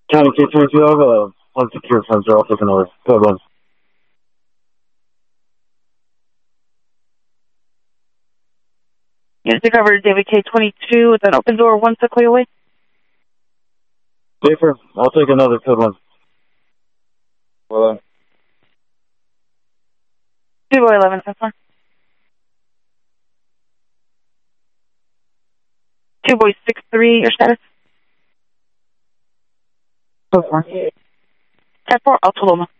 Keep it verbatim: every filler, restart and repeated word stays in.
County K twenty-two, I have a unsecured sensor. I'll take another. Good one. Unit to cover David K twenty-two with an open door, one Sequoia Way. Safer. I'll take another. Good one. Well done. two boy eleven, that's fine. two boy six three, your status? Go for it. ten four, Alta Loma.